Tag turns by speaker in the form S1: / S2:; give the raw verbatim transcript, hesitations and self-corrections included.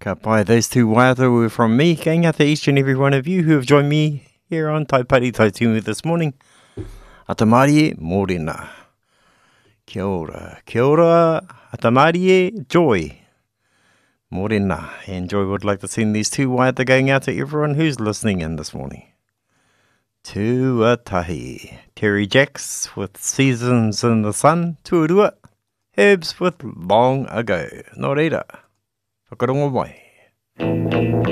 S1: Ka pai, those two waiata were from me. Kia inga to each and every one of you who have joined me here on Taipari Tautimu this morning. Atamarie, morena. Kia ora. Kia ora, atamarie, joy. Morena. And Joy would like to send these two waiata going out to everyone who's listening in this morning. Tuatahi. Terry Jacks with Seasons in the Sun. Tuarua. Herbs with Long Ago. Nō reira. Whakarongo mai.